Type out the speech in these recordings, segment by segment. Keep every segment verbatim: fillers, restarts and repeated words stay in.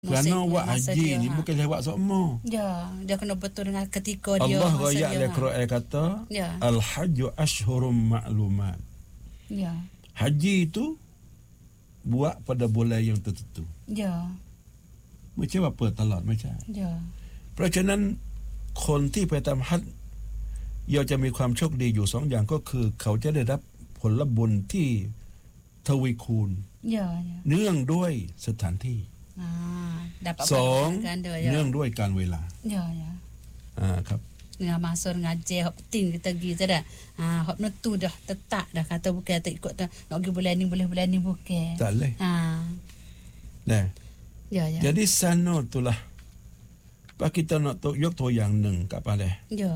Kerana buat haji ni ha. bukan saya buat semua. Ya, dia kena betul dengan ketika dia. Allah raya dalam Quran kata, ya. Al-hajju ashhurum ma'lumat. Ya. Haji itu buat pada bulan yang tertentu. Ya. Macam apa talat macam. Ya. เพราะฉะนั้นคนที่ไปทำฮัจญ์ย่อมจะมีความโชคดีอยู่สองอย่างก็คือเขาจะได้รับผลบุญที่ทวีคูณ Ya, ya. เนื่องด้วยสถานที่ Ah, dapat สอง ganda เนื่อง ya. ด้วยการเวลา Ya, ya. อ่าครับ Dengan masuk ngaji hok penting kita pergi tu dah. Ha, hok nentu dah tetap dah kata bukan tak ikut dah. Nak pergi bulan ni boleh bulan ni bukan. Tak boleh. Ha. Nah. Ya, ya. Jadi sana itulah Pak kita nak tu yok tu yang neng kat Paleh. Ya.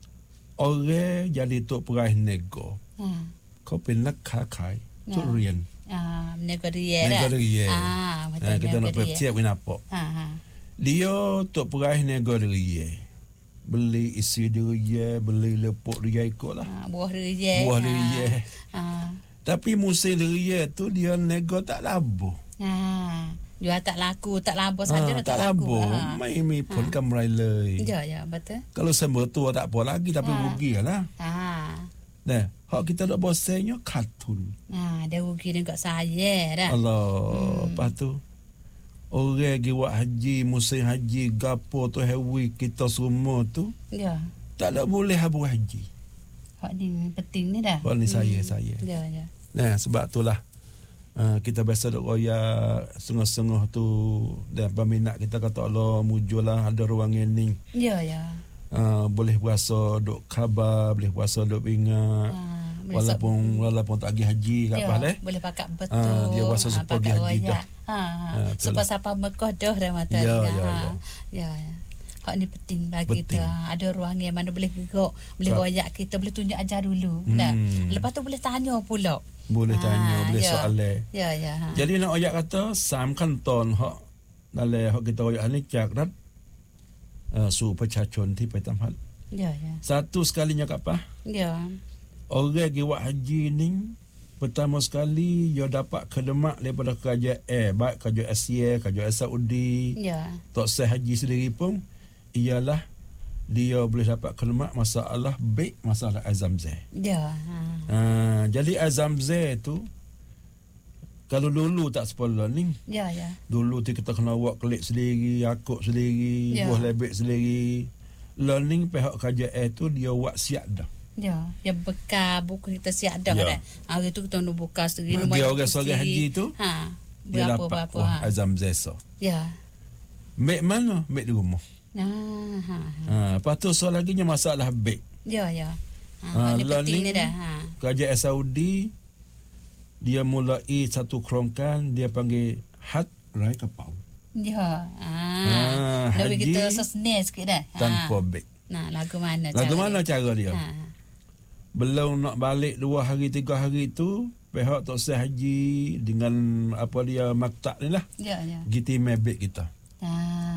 Orang jadi tok perai nego. Ha. เขาเป็นนักค้าขายทุเรียน Ah, nego dia dah. Nego dia. Ah, betul. Kita nak pertiap dengan apa? Ha, ha. Dia tok perai nego dia. Beli isi dia, beli lepuk dia ikutlah. Ha, buah dia. Buah dia. Ha. Tapi musim dia tu dia nego tak labu. Ha. Jual tak laku, tak labu saja ha, tak, tak laku. Ha. Mai mi pun ha. Kamrai le. Ya, ya, betul. Kalau semua tua tak apa lagi tapi ha. rugi lah. Ha. Nah, hak kita nak bosannya katun. Ha, dia rugi dengan saya dah. Allah, hmm. lepas tu orang pergi buat haji, musim haji, gapo tu hewi kita semua tu. Ya. Tak ada boleh habis haji. Hak ni penting ni dah. Hak ni hmm. saya, saya. Ya, ya. Nah, sebab itulah uh, kita biasa duk royak sengah-sengah tu dan peminat kita kata Allah mujulah ada ruang ini. Ya, ya. Uh, boleh puasa duk khabar, boleh puasa duk ingat. Ha, walaupun so, walaupun tak pergi haji kat ya, Paleh. Boleh pakat betul. Uh, dia puasa supaya pergi haji dah. Ha, ha. Supaya siapa Mekah dah dah mata. Ya, ya, ya, ha. ya. Ya, ya. Hak ni penting bagi penting. kita. Ada ruang yang mana boleh gerak, boleh royak kita, boleh tunjuk ajar dulu. Hmm. Dah. Lepas tu boleh tanya pula. Boleh ha, tanya, boleh ya. soalan. Ya, ya. Ha. Jadi nak royak kata sam kanton hak dalam hak kita royak ni cak rat uh, su ประชาชน ที่ไปทำฮัจญ์ Ya, ya. Satu sekalinya kat apa? Ya. Orang pergi buat haji ni pertama sekali dia dapat khidmat daripada kerajaan eh baik kerajaan Asia, kerajaan Saudi. Ya. Tok sah haji sendiri pun ialah dia boleh dapat khidmat masalah baik masalah Azamzam. Ya. Ha. Ha, jadi Azamzam tu kalau dulu tak sepuluh ni. Ya, ya. Dulu tu kita kena buat klik sendiri, akuk sendiri, ya. buah lebek sendiri. Learning pihak kerajaan tu dia buat siap dah. Ya, dia bekal buku kita siap dah ya. kan. Hari tu kita nak buka sendiri. Dia orang seorang haji tu. Ha. Dia Berapa dapat berapa. wah, Ha. azam zesa. Ya. Mek mana? Mek di rumah. Ha, ha. Ha, lepas tu soal lagi nya masalah beg. Ya, ya. Ha, Ha, ini penting ni dah. Ha. Kerajaan Saudi dia mulai satu kerongkan dia panggil had rai kapau. Ya. Ha. Ha, Lebih haji kita sesne sikit dah. tanpa Ha. beg. Nah, lagu mana Lagu cara mana dia? cara dia? Ha. Belum nak balik dua hari tiga hari tu pihak Tok Sah Haji dengan apa dia maktab ni lah. Ya, ya. Giti mebek kita. Ha.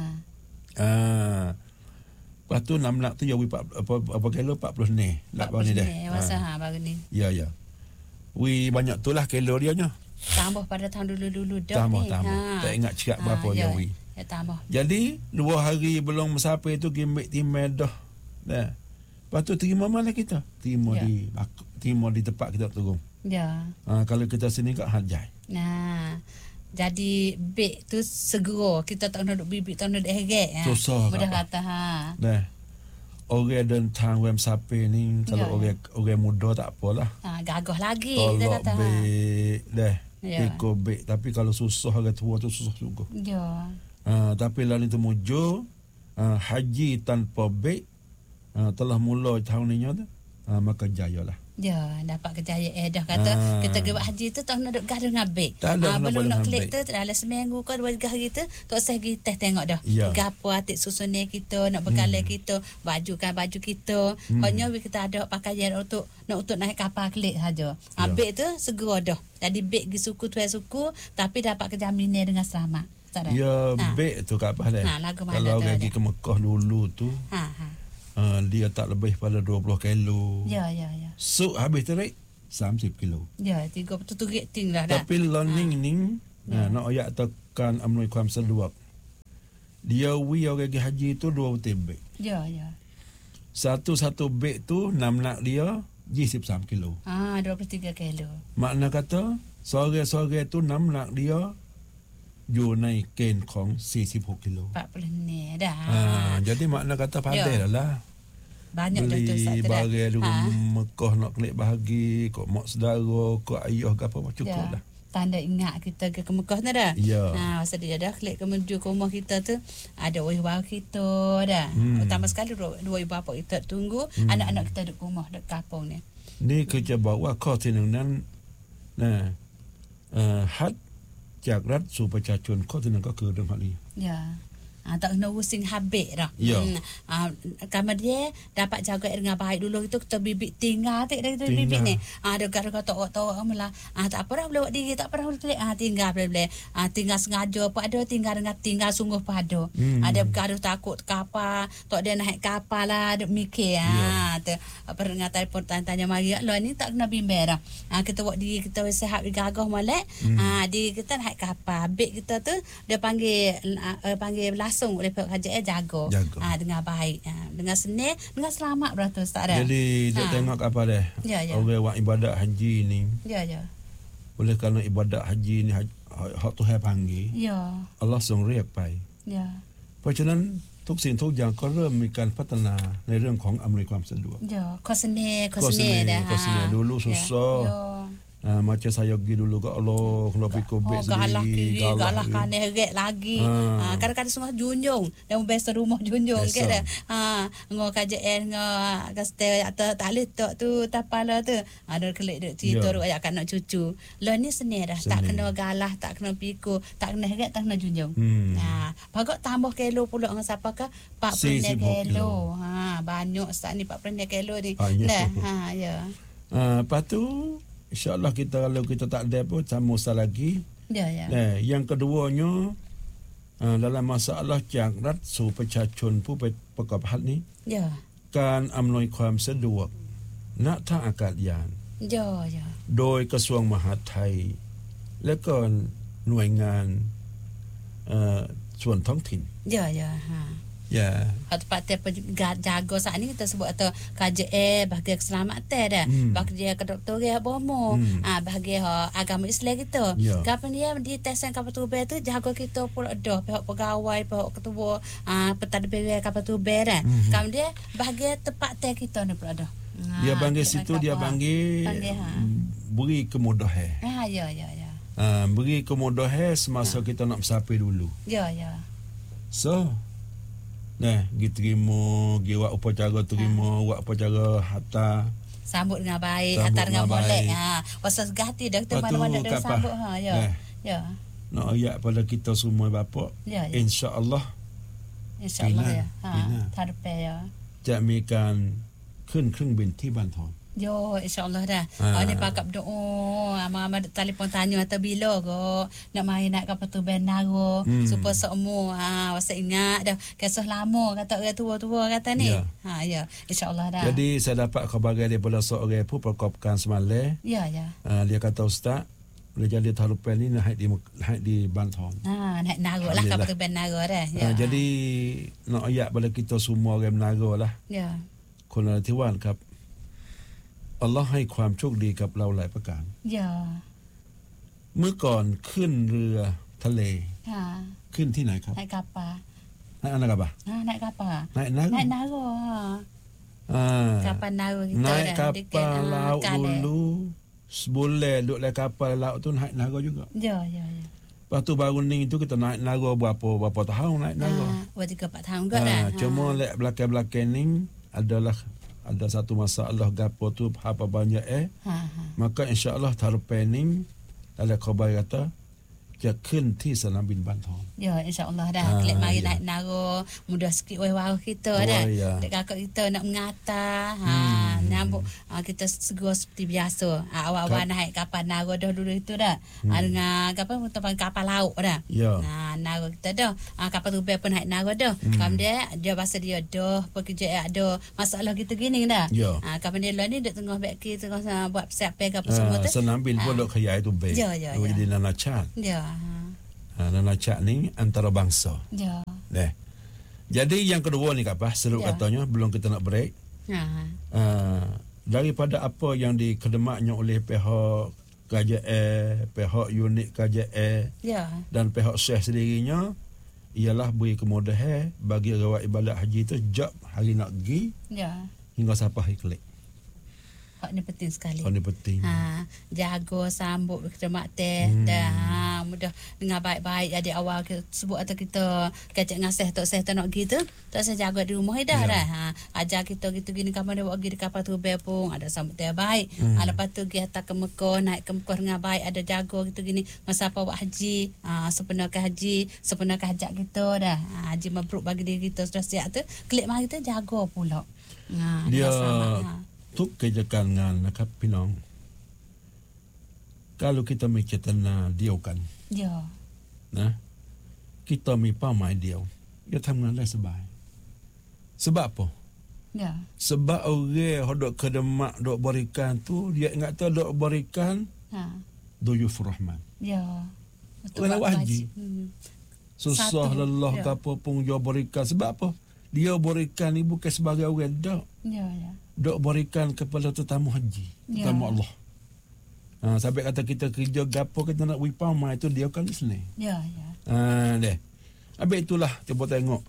Ah. Lepas tu enam nak tu jawi apa apa kilo empat puluh ni. Nak bang ni dah. Masa ha baru ni. Ya ya. Wi banyak tu lah kilo dia nya. Tambah pada tahun dulu-dulu dah Tambah ni. tambah. Ha. Tak ingat cakap berapa ha, ya, jawi. Ya tambah. Jadi dua hari belum sampai tu gimbik timah dah. Dah. Lepas tu terima mana kita? Terima ya. di terima di tempat kita turun. Ya. Ha, kalau kita sini kat Hajai. Nah. Jadi beg tu segera kita tak nak duk bibik tak nak duk heret. Ha. Susah. Mudah kata ha. Dah. Orang dan tang wem sape ni kalau ya, orang ya. orang muda tak apalah. Ha, gagah lagi Tolok kita kata. beg dah. Ya. Ikut beg tapi kalau susah orang tua tu susah juga. Ya. Ha, tapi lah ni tu mujur ha, haji tanpa beg ha, telah mula tahun ni tu ha, maka jayalah. Ya, dapat kejayaan eh dah kata ha. kita pergi buat haji tu tak nak duk gaduh dengan beg. Ha, belum nak klik tu dalam seminggu ke dua tiga hari tu tok saya pergi test tengok dah. Ya. Gapo atik susun kita nak bekalai hmm. kita, baju kan baju kita. Hmm. Hanya kita ada pakaian untuk nak untuk naik kapal klik saja. Ha, ya. Beg tu segera dah. Jadi beg pergi suku tuan suku tapi dapat kejaminan dengan selamat. Ya, ha. beg tu kat apa dah. Ha, lagu mana kalau orang pergi ke Mekah dulu tu. Ha ha. Uh, dia tak lebih pada dua puluh kilo. Ya, ya, ya. So habis terik tiga puluh kilo. Ya, tiga puluh tujuh rating lah dah. Tapi learning ha. ni, ya. uh, nak ayat tekan amnoiความสะดวก Dia wi orang pergi haji tu dua betul beg. Ya, ya. Satu-satu beg tu namnak dia dua puluh tiga kilo. Ah, dua puluh tiga kilo. Makna kata sore-sore tu namnak dia อยู่ในเกณฑ์ของสี่สิบหกกิโล empat puluh ni dah. Ah, jadi makna kata pandai dah lah. Banyak dah tu beli satu dah. barang dulu Ha. Mekah nak kelik bahagi, kok mak saudara, kok ayah ke apa cukup Ya. dah. Tanda ingat kita ke Mekah tu dah. Ya. Ha, masa dia dah klik ke menuju ke rumah kita tu, ada wih bapa kita dah. Hmm. Utama sekali dua wih bapa kita tunggu, Hmm. anak-anak kita duduk rumah dekat kampung ni. Ni kerja bawa kauที่หนึ่งนั้นนะเอ่อฮัจญ์จากรัฐสู่ประชาชนข้อที่หนึ่งก็คือเรื่องฮาลี Ya. Ha, tak kena pusing habis dah. Ya. Hmm. Ha, kamar dia dapat jaga dengan baik dulu itu kita bibit tinggal tak dari bibit ni. Ha, ada kata tok-tok malah ah tak apa dah boleh buat diri, tak apa dah boleh ah tinggal boleh. Ah tinggal sengaja apa ada tinggal dengan tinggal sungguh pada. Hmm. Ada bergaduh takut kapal, tok dia naik kapal lah, ada mikir ah tu apa dengar telefon tanya mari lah ni tak kena bimbang dah. Ah kita buat diri kita sihat gagah molek. Hmm. Ah diri kita naik kapal, beg kita tu dia panggil uh, panggil langsung oleh pihak kerajaan jaga, Jaga. ha, dengan baik, ha, dengan senang, dengan selamat beratus tak ada. Jadi dia Ha. tengok apa dah. Ya, ya. Orang buat ibadat haji ni, Ya, ya. oleh kerana ibadat haji ni haj- hak Tuhan panggil, Ya, อัลลอฮ์ทรงเรียกไป ya. เพราะฉะนั้นทุกสิ่งทุกอย่างก็เริ่มมีการพัฒนาในเรื่องของอำนวยความสะดวก Ya, kau senang, kau Kau senang senang, dah. kau senang. Dulu susah. Ya. Uh, macam saya pergi dulu ke Allah, kalau pergi kubik Oh, galah kiri, galah kiri. kanan, heret lagi. Ha. Ha, kadang-kadang semua junjung. Dan biasa rumah junjung. Biasa. Kata, ha, ngau kajian, ngau kastel, atau tak letak tu, tapala tu. Ha, dia kelik duk cerita, Ya. duk ajak anak cucu. Lah ni senang dah. Tak Senang. kena galah, tak kena pikul, tak kena heret, tak kena junjung. Hmm. Ha, bagak tambah kilo pula dengan siapa ke? empat puluh empat puluh kilo. kilo. Ha, banyak saat ni empat puluh kilo ni. Banyak. Dah, ha, ya. Uh, lepas tu, insyaAllah kita kalau kita tak ada pun, sama ustaz lagi. Ya, ya. Eh, yang keduanya, uh, dalam masalah จากรัฐสู่ประชาชนผู้ไปประกอบฮัจญ์นี้ Ya. การอำนวยความสะดวกณท่าอากาศยาน Ya, ya. โดยกระทรวงมหาดไทย และก็หน่วยงานเอ่อส่วนท้องถิ่น Ya, ya. Ha. Ya. Tempat jaga saat ni kita sebut atau kajian bahagian keselamatan dah. Hmm. Bahagian kedokteran bomo. Hmm. Ah bahagian ha, agama Islam kita. Ya. Kapan dia di tesan kapal tubel tu jaga kita pula dah pihak pegawai, pihak ketua, ah pentadbir kapal tubel dah. Hmm. Kapan dia bahagian tempat tes kita ni pula dah. Dia panggil situ, dia panggil, panggil ha. beri kemudahan. Ah ya ya ya. Uh, beri kemudahan semasa kita nak bersampai dulu. Ya ya. So, nah, kita terima, kita buat upacara terima, buat upacara hantar. Sambut dengan baik, Sambut hantar dengan dengan molek. baik. Ha, pasal gati dah kita Lepas tu, mana-mana dah kapal. sambut ha ya. Eh. Ya. Nak ayat pada kita semua bapa. Ya ya. InsyaAllah อินชาอัลลอฮ์ปีหน้า ya. Ha, ปีหน้าทารุเปยะจะมีการขึ้นเครื่องบินที่บ้านทอง Yo, insyaAllah dah. Ha. Oh, ni pakap doa. Ama-ama telefon tanya atau bila ko. Nak main nak kapal tu Benaro. Hmm. Supaya seumur. Ha, wasa ingat dah. Kisah lama kata orang tua-tua kata ni. Ya. Ha, ya. InsyaAllah dah. Jadi saya dapat khabar daripada seorang pun perkopkan semalam. Ya, ya. Uh, dia kata Ustaz, boleh jadi tarupan ni naik di naik di Bantong. Ha, nak Naro lah kapal tu Benaro dah. Ya. Uh, jadi nak ayat pada kita semua orang Menara lah. Ya. คนนราธิวาสครับอัลลอฮ์ให้ความโชคดีกับเราหลายประการ Ya. เมื่อก่อนขึ้นเรือทะเล Ha. ขึ้นที่ไหนครับ Naik kapal. นายอันนะครับ Ha, naik kapal. นายนัก Naik Naro. Ha. อ่า Kapal Naro kita naik dah. kapal Dekat, ha, laut Kaleh. dulu boleh duduk dalam kapal laut tu naik naga juga. Ya, ya, ya. Lepas tu baru ni tu kita naik naga berapa berapa tahun naik naga. Ha, buat tiga empat tahun kot dah. Ah, cuma lek belakang-belakang ni adalah ada satu masalah gapo tu apa banyak eh. Ha, ha. Maka insya-Allah tarupan ni ada khabar kata จะขึ้นที่สนามบินบ้านทอง Ya, insyaAllah dah. Ah, Kelak mari ya. naik Naro. Mudah sikit wawah kita Oh, dah. ya. Dek kakak kita nak mengatar. Ha, Hmm. nyambut. Ha, kita segera seperti biasa. Ha, awal-awal Kap- naik kapal Naro dah dulu itu dah. Ha, dengan kapal tempat kapal laut dah. Ya. Ha, Naro kita dah. Ha, kapal tu pun naik Naro dah. Hmm. Kemudian dia bahasa dia dah pekerjaan ada masalah kita gini dah. Ya. Ha, kemudian dia ni dek tengah baik kita tengah buat persiapan apa Ah, semua tu. สนามบินพวกเราขยายตัวเบ Ya, ya, ya. jadi นานาชาติ Ya. Ha. Ah, นานาชาตินี้ antara bangsa Ya. Deh. Jadi yang kedua ni Kak Pah, seru Ya. katanya belum kita nak break. Ha. Uh, daripada apa yang dikedemaknya oleh pihak K J A, pihak unit K J A Ya. dan pihak Syekh sendirinya ialah beri kemudahan bagi rawat ibadat haji tu jap hari nak pergi Ya. hingga sampai hari kelik. Hak ni penting sekali. Oh ni penting. Ha, jaga sambut berkemak teh Hmm. dah ha, mudah dengan baik-baik. Jadi awal kita sebut atau kita kacak ngasih tok seh tak nak gitu, tak saya jaga di rumah dah Ya. dah. Ha, ajar kita gitu gini kamu ada buat pergi di kapal tu pun ada sambut teh baik. Hmm. Ha, lepas tu pergi hantar ke Mekah, naik ke Mekah dengan baik, ada jaga gitu gini masa apa buat haji. Ha, sepenuhnya haji, sepenuhnya hajat kita dah. Ha, haji mabruk bagi diri kita sudah siap tu. Klik mari kita jaga pula. Ha, Dia selamat, ha. tu kejakan ngan nakap pinong. Kalau kita mikir tena dia kan, Ya. nah, kita mi pamai dia, dia thamngan dah sebai. Sebab apa? Ya. Sebab orang hodok kedemak dok berikan tu dia ingat tu dok berikan Ha. duyuf rahman. Ya. Orang buat haji. Hmm. Susah Satu, lelah ya. ke apa pun dia berikan. Sebab apa? Dia berikan ni bukan sebagai orang dak. Ya, ya. Dok berikan kepada tetamu haji, Ya. tetamu Allah. Ha, sampai kata kita kerja gapo kita nak wipama itu dia kan Islam. Ya, ya. Ha deh. Habis itulah cuba tengok.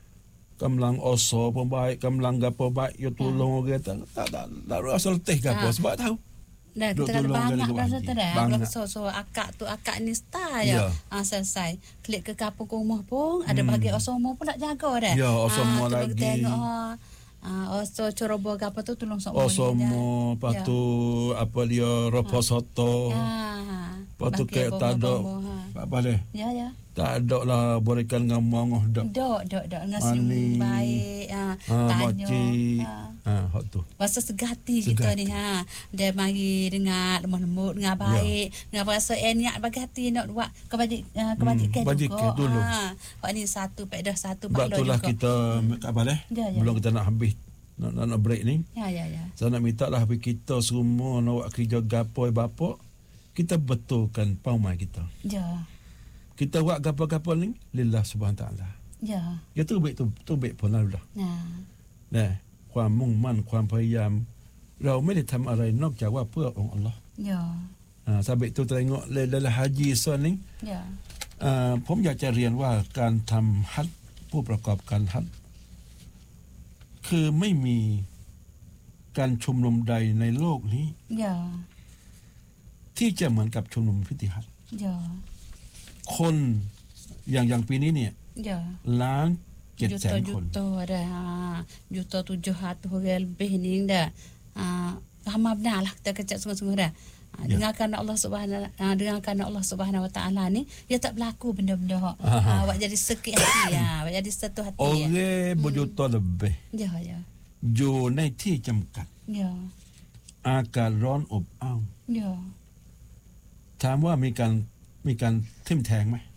Kamlang oso pun baik, kamlang gapo baik, yo tolong orang tak tak tak, tak rasa letih gapo Ha. sebab tahu. Dah Duk kita ada tolong banyak kali dah buat rasa haji. tu dah. Banyak. Kalau so so akak tu akak ni star Ya. ya. Ah selesai. Klik ke kapur ke rumah pun ada Hmm. bahagian osomo pun nak jaga dah. Ya, osomo Ah, tolong lagi. Tengok ha. Ah oso corobo ke apa tu tolong sok Osomo, lepas Ya. tu apa dia ropo soto. Ha. Lepas tu Bahagian kayak tak ada bomba-bomba, ha. apa deh. Ya, ya. Tak ada lah berikan dengan mongoh dak. Dok, dok, dok. Dengan Manis. senyum baik. Ha. Ha, Tanya. moci. Ha. Ha, hot tu. Rasa segati kita Segati. ni ha. Dia mari dengan lemah lembut, dengan baik, dengan rasa eh niat bagi hati nak buat kebajikan uh, kebajikan Hmm, bajikan juga. dulu. Ha. Hak ni satu pedah satu Sebab pahala itulah juga. kita apa deh? Ya, ya, Belum ya. kita nak habis nak, nak, nak break ni. Ya, ya, ya. Saya nak minta lah habis kita semua nak buat kerja gapo bapak, kita betulkan paumai kita. Ya. Kita buat gapo-gapo ni lillah subhanahu taala. Ya. Ya tu baik tu tu baik pun lah dah. Nah. นะความมุ่งมั่นความพยายามเราไม่ได้ทำอะไรนอกจากว่าเพื่อองค์อัลลอฮ์ Ya. Ah, sampai tu tengok dalam hajiส่วนนี้ Ya. อ่าผมอยากจะเรียนว่าการทำฮัจญ์ผู้ประกอบการฮัจญ์คือไม่มีการชุมนุมใดในโลกนี้ Ya. ที่จะเหมือนกับชุมนุมพิธีฮัจญ์ Ya. คนอย่างอย่างปีนี้เนี่ย Ya. ล้านเจ็ดแสนคน Juta-juta dah. Ha. Juta tujuh ratus orang lebih ni dah. Ha. Ramai benar lah kita kecak sungguh-sungguh dah. Ha. Ya. Dengarkan Allah Subhanahu ha. Dengarkan Allah Subhanahu Wa Taala ni, dia tak berlaku benda-benda hak. Aha. Ha. Awak jadi sakit hati ya. Awak jadi satu hati. โอ Ya. เคberjuta lebih Ya, ya. อยู่ในที่จำกัด Ya. อากาศร้อนอบอ้าว Ya. ถามว่ามีการมีการทิ่มแทงไหม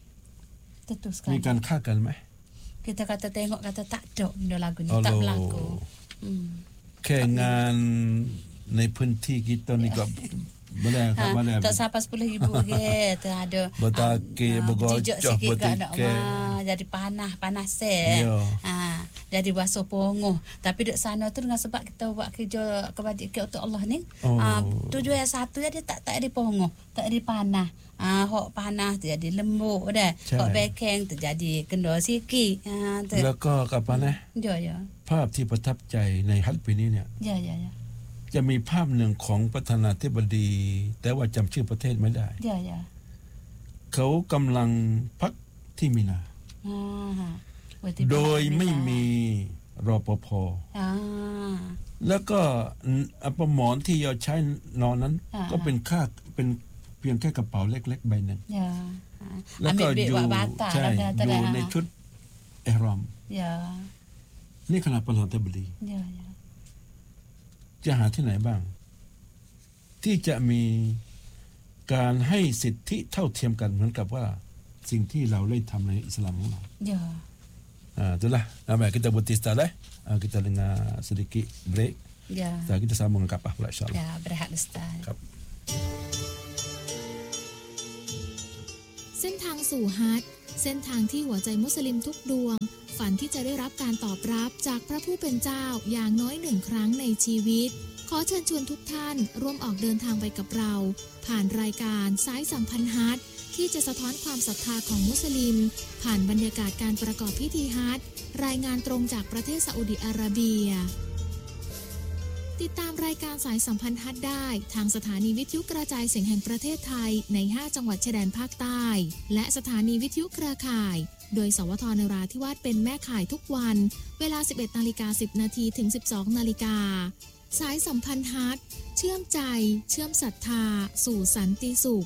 Tentu มี sekali. การฆ่ากันไหม Kita kata tengok kata tak ada benda lagu ni, Allah. tak berlaku. Hmm. แค่งานในพื้นที่กิตนี่ก็ไม่ได้ครับ Ha, ไม่ได้ tak sampai sepuluh ribu ke tak ada. Bertakir, Ah, bergocok, jejak sikit kat nak bertikai. ah, jadi panas, panas sel. Ya. Ha, jadi basuh pongoh. Tapi duduk sana tu dengan sebab kita buat kerja kebajikan untuk Allah ni. Oh. Ah, tujuan satu jadi tak tak ada pongoh, tak ada panas. Ah, hok panas tu jadi lembut dah. Cai. Hok bekeng tu jadi kendor sikit. Ha, tu. แล้วก็กับปานะ Ya, ya. ภาพที่ประทับใจในฮัจญ์ปีนี้เนี่ย Ya, ya, ya. จะมีภาพหนึ่งของประธานาธิบดี แต่ว่าจำชื่อประเทศไม่ได้ Ya, ya. เขากำลังพักที่มินา Ha, ha. Berarti โดย banyak ไม่ minat. มีรปภ Ah. แล้วก็อัปหมอนที่เราใช้นอนนั้นอ่าก็เป็นค่าเป็นเพียงแค่กระเป๋าเล็กๆใบหนึ่ง Ya. แล้วก็ Ambil duit อยู่ buat batal ใช่ dah อยู่ dah. ในชุดเอห์รอม Ya. นี่ขนาดประธานาธิบดี Ya, ya. จะหาที่ไหนบ้าง ที่จะมีการให้สิทธิเท่าเทียมกันเหมือนกับว่าสิ่งที่เราได้ทำในอิสลามของเรา Ya. Ah, itulah. Nama kita berhenti setelah ah, kita dengar sedikit break. Ya. Setelah kita sambung dengan kapah pula insyaAllah. Ya, berehat Ustaz. Kap. เส้นทางสู่ฮัจญ์เส้นทางที่หัวใจมุสลิมทุกดวงฝันที่จะได้รับการตอบรับจากพระผู้เป็นเจ้าอย่างน้อยหนึ่งครั้งในชีวิตขอเชิญชวนทุกท่านร่วมออกเดินทางไปกับเราผ่านรายการสายสัมพันธ์ฮัจญ์ที่จะสะท้อนความศรัทธาของมุสลิมผ่านบรรยากาศการประกอบพิธีฮัจญ์รายงานตรงจากประเทศซาอุดิอาระเบียติดตามรายการสายสัมพันธ์ฮัจญ์ได้ทางสถานีวิทยุกระจายเสียงแห่งประเทศไทยในห้าจังหวัดชายแดนภาคใต้และสถานีวิทยุเครือข่ายโดยสวทนราธิวาสเป็นแม่ข่ายทุกวันเวลา สิบเอ็ดนาฬิกาสิบนาทีถึง สิบสองนาฬิกาสายสัมพันธ์ฮัจญ์เชื่อมใจเชื่อมศรัทธาสู่สันติสุข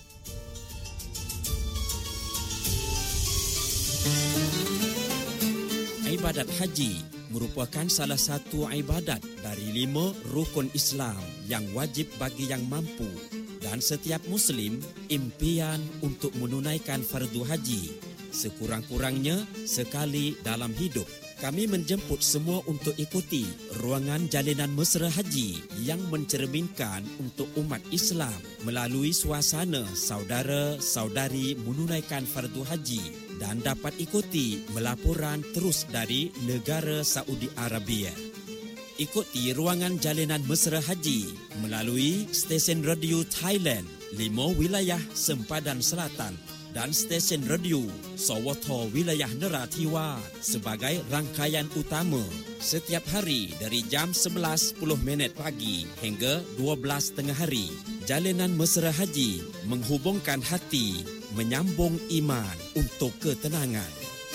Ibadat haji merupakan salah satu ibadat dari lima rukun Islam yang wajib bagi yang mampu dan setiap Muslim impian untuk menunaikan fardu haji sekurang-kurangnya sekali dalam hidup. Kami menjemput semua untuk ikuti ruangan jalinan mesra haji yang mencerminkan untuk umat Islam melalui suasana saudara-saudari menunaikan fardu haji dan dapat ikuti melaporan terus dari negara Saudi Arabia. Ikuti ruangan jalinan mesra haji melalui stesen radio Thailand, lima wilayah sempadan selatan dan stesen radio Sawato wilayah Narathiwat sebagai rangkaian utama setiap hari dari jam sebelas sepuluh minit pagi hingga dua belas tengah hari. Jalinan mesra haji menghubungkan hati, menyambung iman untuk ketenangan.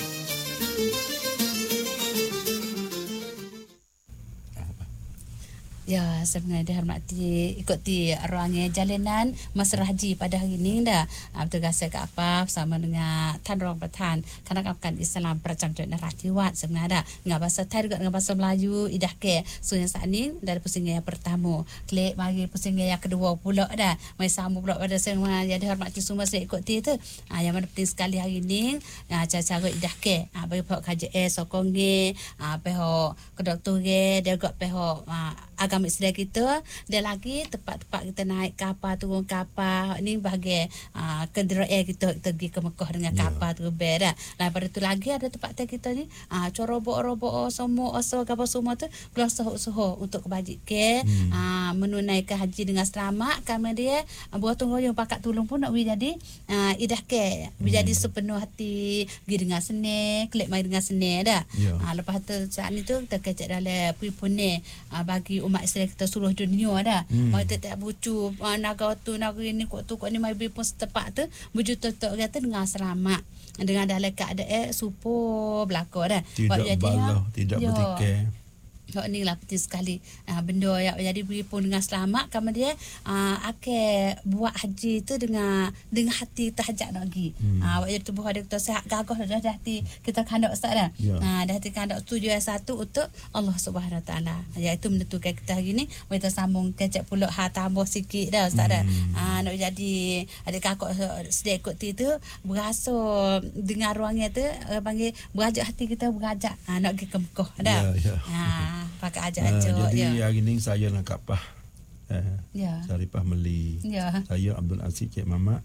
Ya, sebenarnya dihormati ikuti ruangan jalanan mesra haji pada hari ini dah. Bertugas ke apa bersama dengan Tan Rong Pertan Kena Kamkan Islam Percam Jawa Narathiwat sebenarnya ngah bahasa Thai juga ngah bahasa Melayu idah ke. So yang saat ni dari pusingan yang pertama, klik mari pusingan yang kedua pula dah. Mai sama pula pada semua yang dihormati semua saya ikuti tu. Ah yang mana penting sekali hari ini ah cara-cara idah ke. Ah bagi pihak K J S sokong ge, ah pihak kedoktor ge, dia juga pihak ah agama Islam kita dan lagi tempat-tempat kita naik kapal turun kapal ni bagi uh, kenderaan kita kita pergi ke Mekah dengan kapal yeah. tu ber. Lepas itu lagi ada tempat kita ni uh, corobok-robok semua asal kapal semua tu keluar soho-soho untuk kebajik ke hmm. uh, menunaikan haji dengan selamat kami dia uh, buat tunggu yang pakat tolong pun nak jadi uh, idah ke hmm. jadi sepenuh hati pergi dengan seni klik main dengan seni dah. Yeah. Uh, lepas tu saat ni tu kita kecek dalam pripune uh, bagi umat Islam kita seluruh dunia dah. Hmm. Mau tak bucu naga tu naga ini kok tu kok ni mai pun setepak tu buju tok kata dengan selamat dengan dalam keadaan supo belaka dah. Tidak balah, tidak bertikai. So ni lah penting sekali uh, benda yang jadi pun dengan selamat kami dia uh, akan buat haji tu dengan dengan hati tahajat nak pergi. Hmm. Ah uh, tubuh ada kita sihat gagah dah hati kita kandak ustaz dah. Ya. Ah dah hati kandak tujuan satu untuk Allah Subhanahu Wa Taala. Iaitu menentukan kita hari ni kita sambung kecek pula ha tambah sikit dah ustaz dah. Hmm. Ah nak jadi adik kakak sedek ikut tu berasa dengar ruangnya tu uh, panggil berajak hati kita berajak ah nak pergi ke Mekah dah. Ya, ya. Ah pakai ajak-ajak uh, jadi ya. Hari ni saya nak kapah eh, ya. Syarifah Meli ya. Saya Abdul Aziz Cik Mamat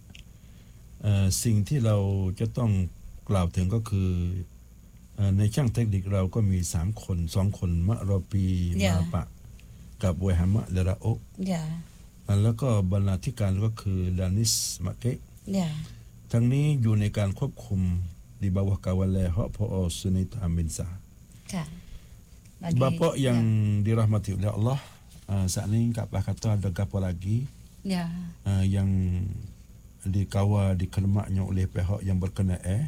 uh, สิ่งที่เราจะต้องกล่าวถึงก็คือ uh, ในช่างเทคนิคเราก็มีสามคนสองคนมะรอปีมาปะกับเวหามะเลระโอya. uh, แล้วก็บรรณาธิการก็คือดานิสมะเกะya. ทั้งนี้อยู่ในการควบคุมdi bawah kawal Hak Po Sunita Aminsa ya. Bapa yang ya. dirahmati oleh Allah, uh, saat ini kapal kata ada kapal lagi ya. uh, yang dikawal dikelemaknya oleh pihak yang berkenaan.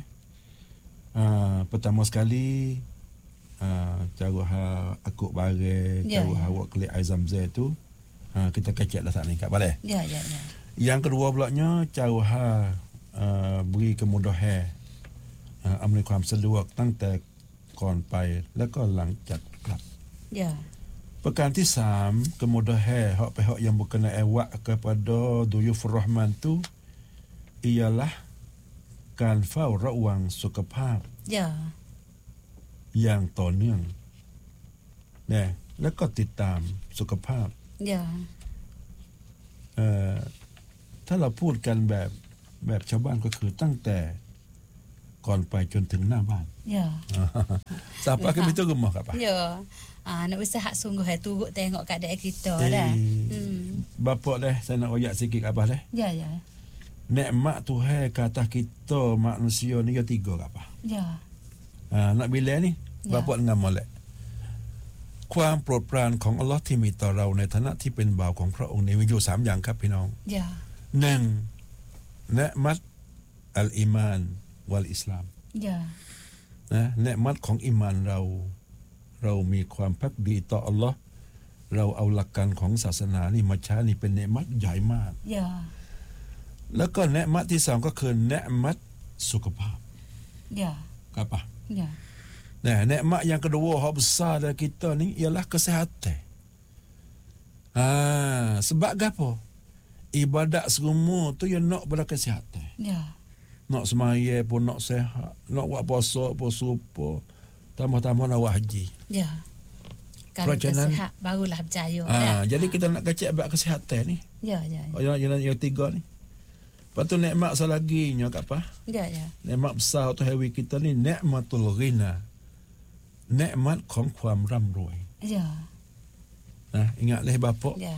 Uh, pertama sekali uh, cara ha akuk bare, ya, cara ya. awak klik air Zamzam itu uh, kita keceklah saat ini kapal eh. Ya ya ya. Yang kedua pulaknya cara ha uh, beri kemudahan uh, ambilความสะดวกตั้งแต่ก่อนไปแล้วก็หลังจากกลับ Ya. Perkaraที่สาม kemudahan hak pihak yang berkenaan awak kepada Duyufur Rahman tu ialahการเฝ้าระวังสุขภาพ Ya. อย่างต่อเนื่องนะแล้วก็ติดตามสุขภาพ Ya. เอ่อถ้าเราพูดกันแบบแบบชาวบ้านก็คือตั้งแต่ก่อนไปจนถึงหน้าบ้าน Ya. Siapa ke betul gemah kat apa? Ya. Ah, nak usaha sungguh hai turut tengok keadaan kita dah. Hmm. Bapa dah saya nak royak sikit kat abah dah. Ya, ya. Nikmat Tuhan ke atas kita manusia ni ada tiga kat apa? Ya. Ha, nak bila ni? Ya. Bapa dengan molek. ความโปรดปรานของอัลลอฮ์ที่มีต่อเราในฐานะที่เป็นบ่าวของพระองค์นี้มีอยู่สามอย่างครับพี่น้อง Ya. หนึ่งนิมัตอัลอีมานวัลอิสลาม Ya. นะนิมัตของอีมานเราเรามีความภักดีต่ออัลลอฮ์เราเอาหลักการของศาสนานี่มาใช้นี่เป็นนิมัตใหญ่มาก Ya. แล้วก็นิมัตที่สองก็คือนิมัตสุขภาพ Ya. apa? Ya. Nah, nikmat yang kedua hak besar dari kita ni ialah kesihatan. Ha, sebab gapo? Ibadat semua tu yang nak pada kesihatan. Ya. Nak semaya pun nak sihat, nak buat puasa pun supo, tambah-tambah nak haji. Ya. Kalau Perjalanan, sihat barulah berjaya. Ha, dah. jadi Ha. kita nak kecek bab kesihatan ni. Ya, ya. Ya, Yang yang yang tiga ni. Lepas tu nikmat selagi nya kat apa? ya. Ya. Nikmat besar tu hewi kita ni nikmatul ghina. Nikmat ของความร่ำรวย Ya. Nah, ingatlah bapa. Ya.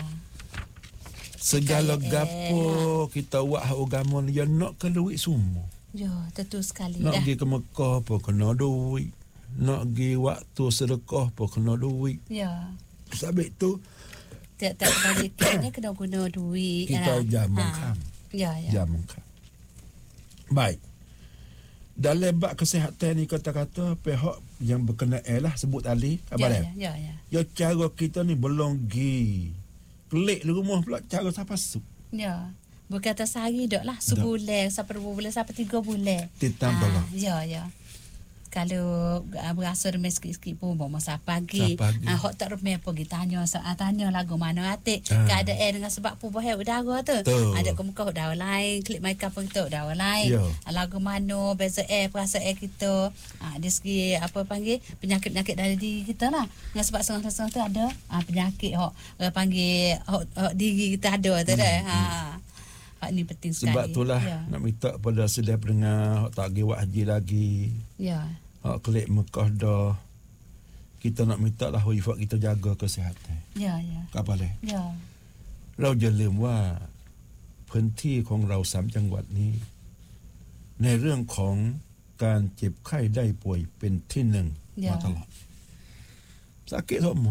Segala Kaya, gapo eh, kita buat hak agama ni ya nak ke duit semua. Ya, tentu sekali Nak dah. pergi ke Mekah pun kena duit. Nak pergi waktu sedekah pun kena duit. Ya. Sebab tu Tiap-tiap kali kita kena guna duit. kita lah. jam Ha. mengkam. Ya, ya. Jam mengkam. Baik. Dalam bab kesihatan ni kata-kata pihak yang berkenaan lah sebut tadi apa Ya, dia? ya, ya, ya. Ya cara kita ni belum gi. Pelik di rumah pula cara siapa sup. Ya. Bukan atas hari dak lah. Sebulan, sampai dua bulan, sampai tiga bulan. Titang Ah, tolong. Ya, ya. Kalau uh, berasa remeh sikit-sikit pun bawa masa pagi. Sa pagi. Ah, hok tak remeh pergi tanya uh, tanya lagu mana atik. Ah. Keadaan dengan sebab perubahan udara tu. Betul. Ada ke muka udara lain, klik mic pun kita udara lain. Ya. Ah, lagu mana beza air perasa air kita. Ah, dari segi apa panggil penyakit-penyakit dari diri kita lah. Dengan sebab setengah-setengah tu ada ah, penyakit hok uh, panggil hok, hok diri kita ada tu dah. Ha. Hak ni penting sekali. Sebab itulah Ya. nak minta pada sedia pendengar hak tak pergi buat haji lagi. Ya. Hak klik Mekah dah. Kita nak minta lah wifat kita jaga kesihatan. Ya, ya. Apa leh? Ya. เราอย่าลืมว่าพื้นที่ของเราสามจังหวัดนี้ในเรื่องของการเจ็บไข้ได้ป่วยเป็นที่หนึ่ง Ya. มาตลอด sakit semua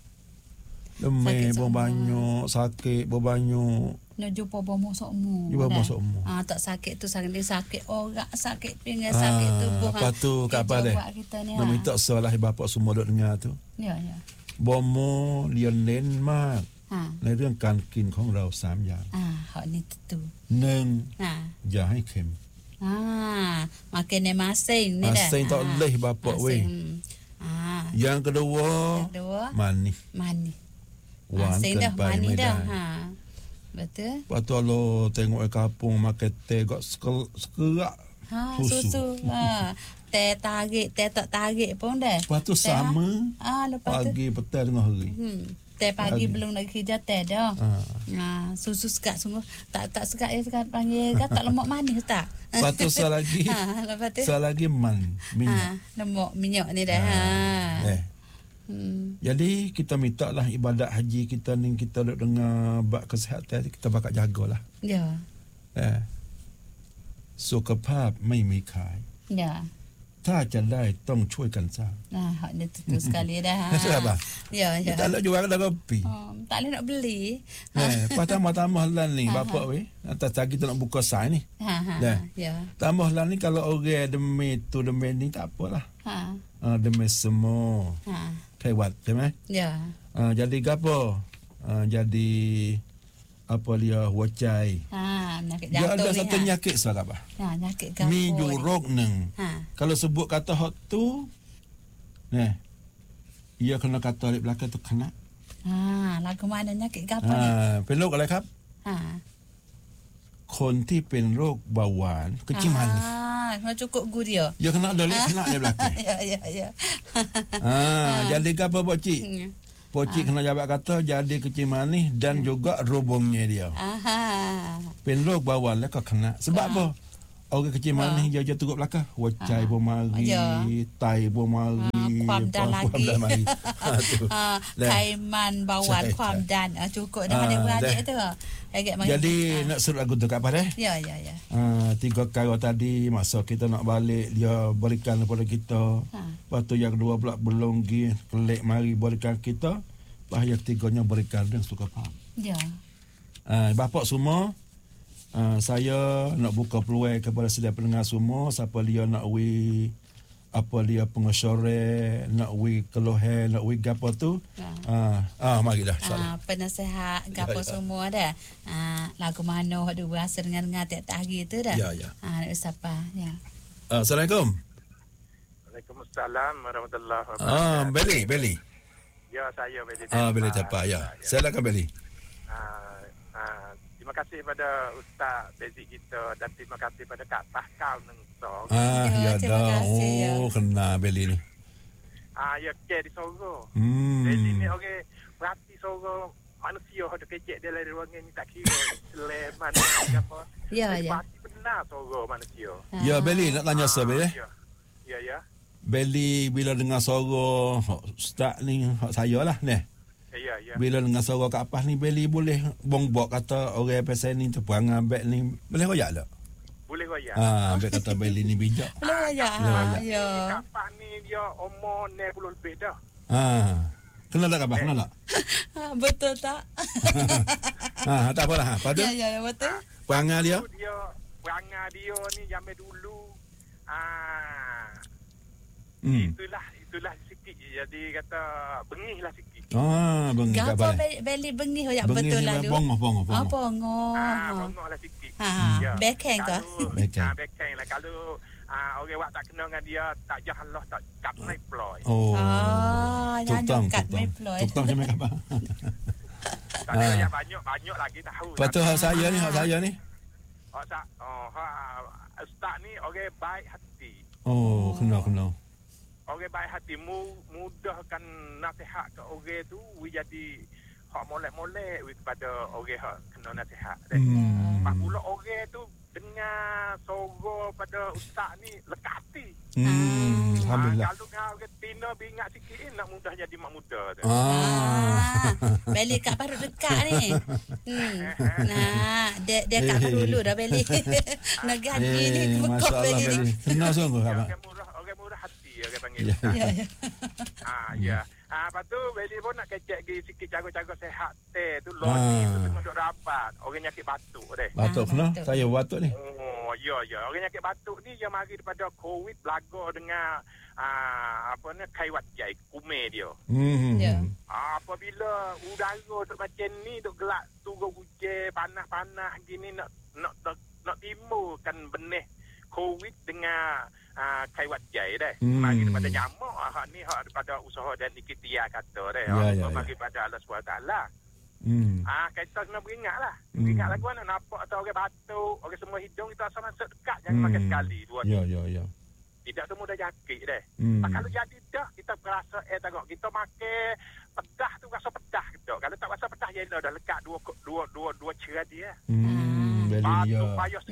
lemah berbanyak sakit berbanyak Nak jumpa bomo sokmu. Jumpa bomo sokmu. Ah, tak sakit tu sakit ni sakit orang, sakit pinggang, Ah, sakit tubuh. apa tu, kat apa deh? Nak minta salah bapak semua duk dengar tu. Ya, ya. บอโมเรียนเน้นมาก Ha. ในเรื่องการกินของเราสามอย่าง Ah, hak ni tentu. หนึ่ง Ha. อย่าให้เค็ม Ah, makan ni masing ni dah. Masing tak boleh bapak weh. Ah. อย่างกระว Yang kedua, manis manis. หวาน Masing เกิน dah, ไป manis ไม่ได้ dah. Ha. Betul? Lepas tu kalau tengok di kampung makan teh kok sekel- sekerak Ha, susu. susu. Ha. Teh tarik, teh tak tarik pun dah. Lepas tu Teh, sama Ah, lepas tu. pagi petang tengah hari. Hmm. Teh pagi Pagi. belum nak kerja teh dah. Ha. Ha, susu sekat sungguh. Tak tak sekat ya sekat panggil kan tak lemak manis tak? Lepas tu satu lagi Ha, lepas tu. satu lagi man minyak. Ha, lemak minyak ni dah. Ha. Eh. Hmm. Jadi kita minta lah ibadat haji kita ni kita duk dengar bab kesihatan kita bakal jagalah. Ya. เออสุขภาพไม่มีขาย Ya. ถ้าจะได้ต้องช่วยกันสร้าง Nah, hak ni tentu sekali dah. Ha. Kenapa? Ya, ya. Kita nak jual kedai kopi. Oh, tak boleh nak beli. Eh, pas tambah-tambah lan ni bapak weh. Atas lagi kita nak buka sai ni. Ha, ha. Dah. Ya. Tambah lan ni kalau orang demi tu demi ni tak apalah. Ha. Ah, demi semua. Ha. Kewat, ใช่ไหม Ya. Ah, jadi gapo? Ah, jadi apa dia หัวใจ Ha, penyakit dia jantung ada ni. satu ha. penyakit sebab apa? Ha, penyakit gapo. Mi ju ni. rok neng. Ha. Kalau sebut kata hot tu, nah, ia kena kata di belakang tu kena. Ha, lagu mana penyakit gapo ni? อ่าเป็นโรคอะไรครับ Ha. คนที่เป็นโรคเบาหวานก็จิ้มมัน Ah, kena cukup gu dia. ia kena dolik kena di belakang. Ya, ya, ya. Ah, jadi apa Pak Cik? Hmm. Pak Cik kena jawab kata jadi kecil manis dan juga robongnya dia. Aha. เป็นโรคเบาหวานแล้วก็คณะsebab apa? orang kecil mana ni dia turut belakang. Wacai pun mari, tai pun mari, kuam dan lagi. Ha, Kaiman bawaan kuam dan cukup dah ada beradik tu. Jadi nak suruh lagu tu kat apa dah? Ya ya ya. Ha, tiga kali tadi masa kita nak balik dia berikan kepada kita. Ha. Lepas tu yang kedua pula belum pergi kelik mari berikan kita. Lepas yang ketiganya berikan dengan suka faham. Ya. Ha, bapak semua uh, saya nak buka peluang kepada sedia pendengar semua siapa dia nak wi apa dia pengesore nak wi keluhan nak wi gapo tu ah ya. ah mari dah ah penasehat gapo ya, ya. Semua dah ah lagu mano hak dua rasa dengan ngatik hari tu dah ya ya ah nak siapa ya uh, Assalamualaikum. Waalaikumsalam warahmatullahi wabarakatuh. Ah Beli Beli ya saya Beli ah Beli Tapa ya, ya. Silakan Beli. ah ah terima kasih pada Ustaz Bezik kita dan terima kasih pada Kak Pascal Nengsong. Ah, ya, ya dah. Oh, ya. Kena Beli ni. Ah, ya ke di Soro. Hmm. Beli ni okey, berarti Soro manusia ada kecek dia dari ruangan ni tak kira Sleman apa. Ya, ya. Berarti benar Soro manusia. Ah. Ya, Beli nak tanya saya Beli. Ya. Ya, ya. Beli bila dengar Soro Ustaz ni hak saya lah ni. Ya, ya. Bila dengan suara kat apas ni Beli boleh bongbok kata orang pasal ni tu perangai ambek ni boleh royak tak? Boleh royak. Ah, ambek kata Beli ni bijak. Boleh royak. Ya. Kapas ni dia umur enam puluh lebih dah. Ah. Kenal tak kapas? Kenal tak? Betul tak? Ah, tak apalah. Pada? Ya, ya, ya, betul. Perangai dia? Dia perangai dia ni zaman dulu ah hmm. itulah itulah sikit jadi kata bengih lah sikit. Ah, bengih kat balik. Gapo Beli bengih hoyak betul lah tu. Bongoh, bongoh, bongoh. Ah, bongoh. Ah, bongoh lah sikit. Ha, ya. Backhand ke? Backhand. Ah, backhand lah. Kalau ah orang awak tak kenal dengan dia, tak jahalah, tak kat my ploy. Oh. Ah, jangan kat my ploy. Tutang macam apa? Tak ada yang banyak, banyak lagi tahu. Betul hak saya ni, hak saya ni. Oh, tak. Oh, ha, Ustaz ni orang baik hati. Oh, kenal, kenal. Orang baik hati mu, mudahkan nasihat ke orang tu we jadi hak molek-molek we kepada orang hak kena nasihat. Hmm. Pak pula orang tu dengar suara pada ustaz ni lekat hati. Hmm. Alhamdulillah. Kalau kau ke tina bingat sikit nak mudah jadi mak muda tu. Ah. Beli kat paru dekat ni. Hmm. Nah, dia dia kat paru dulu dah Beli. Nak ganti ni bekok Beli ni. Kenal sungguh apa? Orang murah, orang murah hati orang panggil. Ya, ya. Ah, ya. Ah, lepas tu Beli pun nak kecek gi sikit cara-cara sehat teh tu loh ni tu tengok duk rapat. Orang nyakit batuk deh. Batuk kena? Saya batuk ni. Oh, ya ya. Orang nyakit batuk ni dia mari daripada COVID belaga dengan ah apa ni kaiwat jai kume dia. Hmm. Ya. Ah, apabila udara duk macam ni duk gelak turun hujan panas-panas gini nak nak nak, nak timbulkan benih COVID dengan uh, kaiwat jai dah. Hmm. Mari daripada nyamuk hak ni hak daripada usaha dan ikhtiar kata dah. Ya, ya, mari ya. pada Allah Subhanahu taala. Hmm. Ah, kita kena beringatlah. Hmm. Ingat lagu mana nampak atau orang batuk, orang semua hidung kita asal masuk dekat jangan Hmm. makan sekali dua. Ya, ya, ya. Tidak semua dah jakit dah. Hmm. Kalau jadi dah kita rasa eh tengok kita makan pedah tu rasa pedah gitu. Kalau tak rasa pedah ya dah lekat dua dua dua dua cerat dia. Hmm. Beli ya. Batuk payah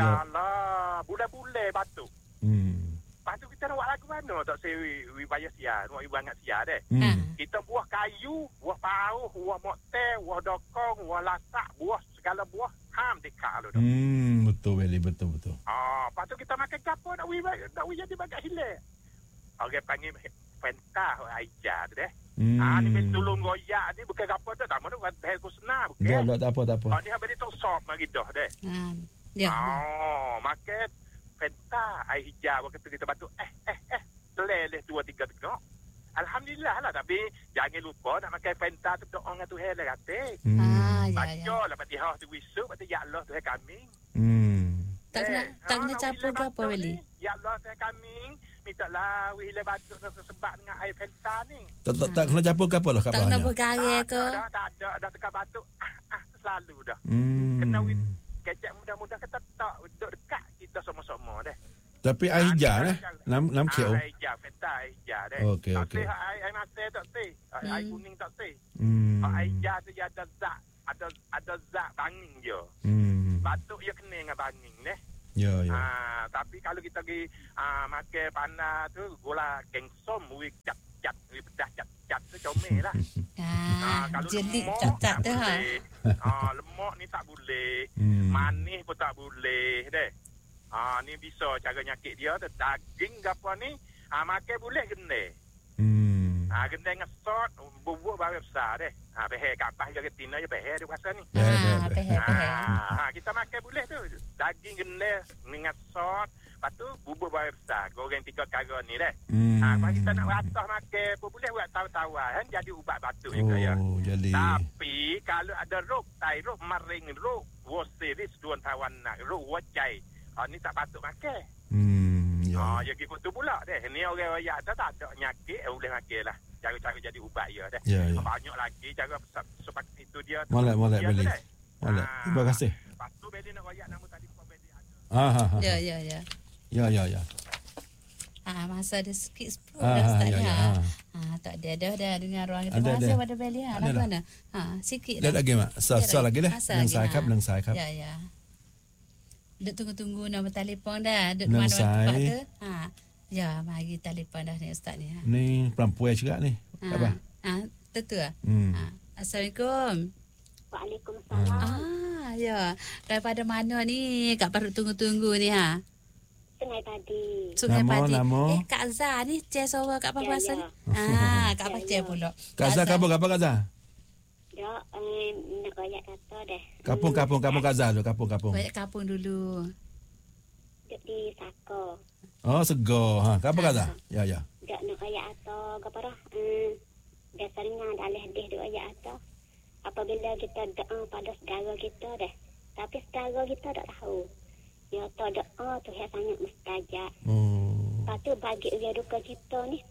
sialah. Bulan-bulan batuk. Hmm. Lepas tu kita nak buat lagu mana tak saya wi bayar sia, nak ibu angat sia deh. Hmm. Kita buah kayu, buah pauh, buah moktel, buah dokong, buah lasak, buah segala buah ham dekat lu dah. Hmm, betul Beli, betul betul. Ah, lepas tu kita makan gapo nak wi nak wi jadi bagak hilang. Orang panggil Fanta Aija tu deh. Hmm. Ah, ni tolong goyak ni bukan gapo tu, tak mana buat hal kusna bukan. Ya, tak apa, tak apa. Ah, ni habis tu sop mari dah deh. Ah. Ya. Oh, makan Fanta air hijau waktu kita batuk eh eh eh seleleh dua tiga tengok. Alhamdulillah lah tapi jangan lupa nak makan Fanta tu doa dengan Tuhan lah kata. Hmm. Ah, ya, ya. Baca lah Fatihah tu wisu kata ya Allah Tuhan kami. Hmm. Tak kena Eh, tak ah, kena nak campur wila ke apa batuk Beli? ni, Ya Allah Tuhan kami minta lah wila batuk sebab dengan air Fanta ni. Tak tak tak kena campur ke apa lah kat Tak kena bawahnya. bergaris ke? Tak ada, tak ada, dah tekan batuk ah ah selalu dah. Hmm. Kena win kecek mudah-mudah kita tak duduk dekat kita sama-sama dah. Tapi air hijau lah. enam enam kilo. Air hijau, Fanta air hijau deh. Okey, tak okey. teh, air, air mata tak teh. Air, air Hmm. kuning tak teh. Hmm. Air hijau tu ada zat. Ada ada zat banging je. Hmm. Batuk dia kena dengan banging deh. Ya, ya. Ah, tapi kalau kita pergi ah, makan panah tu, gula gengsom, wi cat-cat, wi pedas cat-cat tu comel lah. Ah, kalau jeli lemak cat-cat tak tu ha. boleh. Ah, lemak ni tak boleh. Hmm. Manis pun tak boleh deh. Ah, ni bisa cara nyakit dia tu. Daging gapo ni, ah, makan boleh gendai. Hmm. Ah, gendai ngesot, bubuk baru besar deh. Ah, pehe kat atas je ketina je pehe dia rasa ni. Ah, pehe pehe. Ah, kita makan boleh tu. Daging gendai dengan sot, lepas tu bubur baru besar. Goreng tiga kara ni deh. Hmm. Ah, kalau kita nak ratah makan, pun boleh buat tahu-tahuan kan jadi ubat batuk juga ya. Oh, jadi. Tapi kalau ada rok, tai rok, maring rok, wosiris duan tawan nak rok wajai. Ah, ni tak patut makan. Hmm, ya. Ah, ya gitu tu pula deh. Ni orang royak tu tak ada nyakit, eh, boleh makan lah. Cara-cara jadi ubat ya deh. Ya, ya. Banyak lagi cara seperti itu dia. Molek, molek dia tu beli. deh. Molek. Ah, Terima kasih. Lepas tu Beli nak royak nama tadi Pak Beli ada. Ah, ha, ha. Ya, ya, ya. Ya, ya, ya. Ah, masa ada sikit sepuluh Ah, dah Ustaz ya, ni. ya. Ah, ah, tak ada dah dah dengar ruang kita. Ada, Terima kasih ada. pada Beli. Ha, Ada nak dah. mana? Ha, sikit Dah lagi mak. Sa lagi dah. Asa Nang lagi, saya kap, ha. nang saya kap. Ya, ya. Duk tunggu-tunggu nombor telefon dah. Duk Nang mana tempat saya. tu. Ha. Ya, mari telefon dah ni Ustaz ni. Ha. Ni perempuan juga ni. Ha. Apa? Ha, tentu ah. Hmm. Ha. Assalamualaikum. Waalaikumsalam. Ah, ya. Daripada mana ni? Kak baru tunggu-tunggu ni ha. Sungai Padi. Sungai Nama, Padi. nama? Eh, Kak Zah ni cek suara Kak Papa Ya, Pasal ya. ni. Ah, Kak Papa Ya, cek ya. pula. Kaza Zah. kapung apa Kaza? Dia eh, nak royak kata dah. Kapung kapung kapung Kaza tu, kapung kapung. Banyak kapung dulu. Duduk di Sako. Oh, sego. Ha, kapung Kaza? Ya, ya. Dia nak royak atau apa dah. Hmm, biasanya ada leh deh dia royak atau apabila kita doa pada saudara kita dah. Tapi saudara kita tak tahu. Ya tahu doa tu yang sangat mustajab. Oh. Lepas tu bagi dia duka kita ni.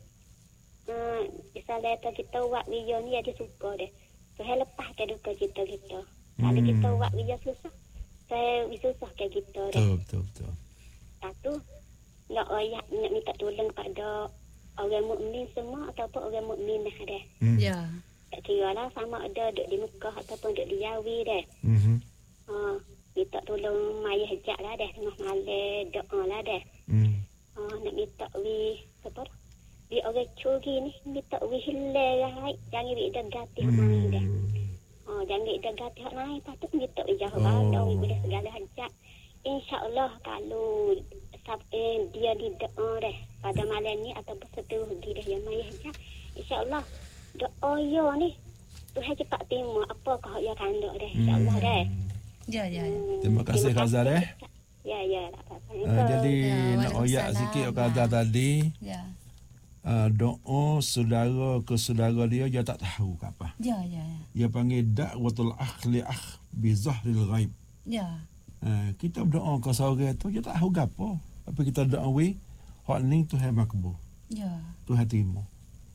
Uh, misalnya tu kita buat video ni dia suka deh. Tu yang lepas ke duka kita kita. Kalau Hmm. kita buat video susah, saya susah ke kita deh. Betul, betul, betul. Lepas tu nak royak nak minta tolong pada orang mukmin semua ataupun orang mukminah deh. Hmm. Ya. Tak kira lah sama ada duduk di Mekah ataupun duduk di Yawi deh. Mhm. Uh, minta tolong maya hejak lah deh. Tengah malam doa lah deh. Hmm. Uh, nak minta wi apa dah? Wi orang curi ni minta wi hilang lah. Jangan wi dah gati hak main deh. Oh, jangan wi dah gati hak main. Lepas tu minta wi jauh Oh. ada wi boleh segala hajat. InsyaAllah kalau sab- eh, dia di doa deh pada malam ni ataupun seterus pergi deh yang maya hejak. InsyaAllah doa ya ni Tuhan cepat terima apakah yang kanda deh. InsyaAllah deh. Ya, ya, ya. Terima kasih Kaza deh. Ya, ya. Tak apa-apa. Uh, jadi Ya, nak oyak Waalaikumsalam. sikit Kaza tadi. Ya. Uh, doa saudara ke saudara dia dia tak tahu ke apa. Ya, ya, ya. Dia panggil da'watul akhli akh bi zahril ghaib. Ya. Uh, kita berdoa ke saudara tu dia tak tahu gapo. Tapi kita doa we hak ni Tuhan makbul. Ya. Tuhan terima.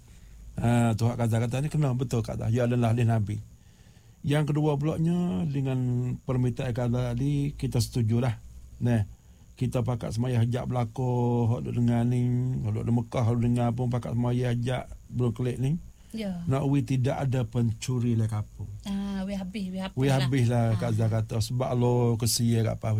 Ah, Tuhan kata kata ni kena betul kata. Ya adalah ahli Nabi. Yang kedua pulaknya dengan permintaan kata tadi kita setujulah. Nah, kita pakat semaya hajat belako, hak duk dengar ni, hak duk di Mekah, hak duk dengar pun pakat semaya hajat belum klik ni. Ya. Nak we tidak ada pencuri le kapung. Ah, we habis, we habis. We habislah kata kata sebab lo kesia kat apa we.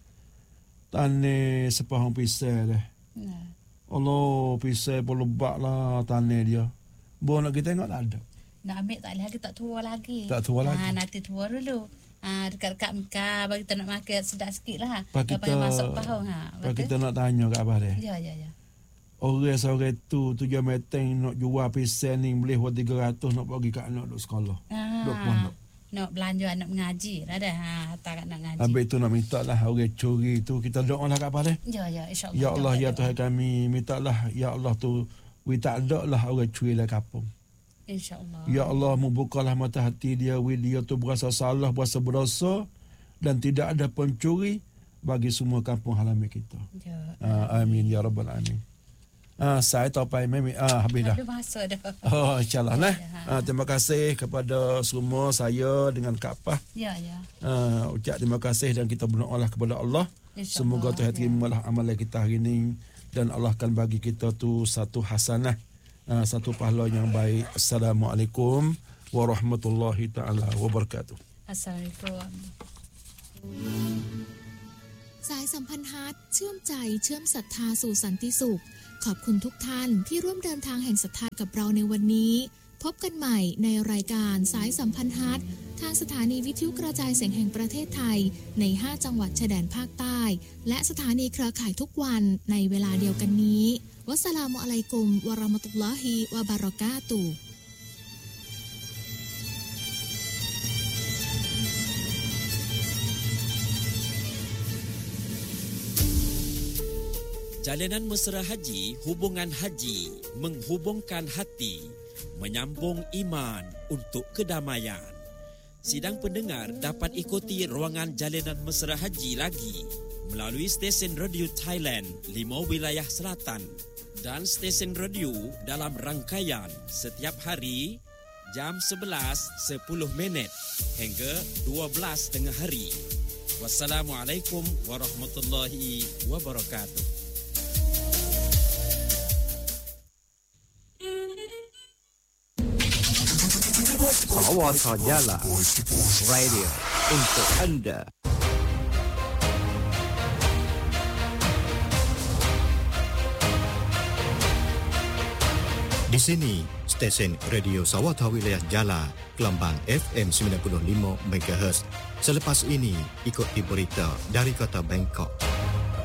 Tane sepahang pisau dah. Nah. Allah pisau pun lebak lah tane dia. Bo nak kita tengok tak ada. Nak ambil tak lagi, tak tua lagi. Tak tua lagi. Ah, nanti tua dulu. Ah, dekat-dekat Mekah bagi kita nak makan sedap sikit lah. Pak kita, Lepas masuk pahung ha. Pak kita nak tanya kat abah dia. Ya, ya, ya. Orang seorang tu tujuh meteng nak jual pisau ni boleh buat tiga ratus nak pergi kat anak duk sekolah. Ah. Duk pondok. Nak belanja anak mengaji lah dah. Ha, hantar nak ngaji. Habis tu nak minta lah orang curi tu kita doa lah kat abah dia. Ya, ya, insya-Allah. Ya Allah, Doa, ya doa. Tuhan kami minta lah ya Allah tu we tak ada lah orang curi lah kapung. InsyaAllah. Ya Allah, membukalah mata hati dia, we dia tu berasa salah, berasa berdosa dan tidak ada pencuri bagi semua kampung halaman kita. Ya. Ah, amin ya rabbal alamin. Ah, saya tapai memi ah habis dah. Habis masa dah. Oh, insyaAllah lah. Ya, ya. Ah, terima kasih kepada semua saya dengan Kak Pah. Ya, ya. Ah, ucap terima kasih dan kita berdoalah kepada Allah. InsyaAllah, Semoga Tuhan ya. terimalah amalan kita hari ini dan Allah akan bagi kita tu satu hasanah, ah, satu pahala yang baik. Assalamualaikum warahmatullahi taala wabarakatuh. Assalamualaikum. สายสัมพันธ์ฮัทเชื่อมใจเชื่อมศรัทธาสู่สันติสุขขอบคุณทุกท่านที่ร่วมเดินทางแห่งศรัทธากับเราในวันนี้พบกันใหม่ในรายการสายสัมพันธ์ฮัททางสถานีวิทยุกระจายเสียงแห่งประเทศไทยในห้าจังหวัดชายแดนภาคใต้และสถานีเครือข่ายทุกวันในเวลาเดียวกันนี้วัสสลามุอะลัยกุมวะเราะมะตุลลอฮิวะบะเราะกาตุฮ์ Jalanan Mesra Haji, hubungan haji, menghubungkan hati, menyambung iman untuk kedamaian. Sidang pendengar dapat ikuti ruangan Jalanan Mesra Haji lagi melalui stesen radio Thailand lima wilayah selatan dan stesen radio dalam rangkaian setiap hari jam sebelas sepuluh minit hingga dua belas tengah hari. Wassalamualaikum warahmatullahi wabarakatuh. Sawata Jala Radio untuk Anda. Di sini stesen Radio Sawata Wilayah Jala, Kelambang F M sembilan puluh lima megahertz. Selepas ini ikuti berita dari kota Bangkok.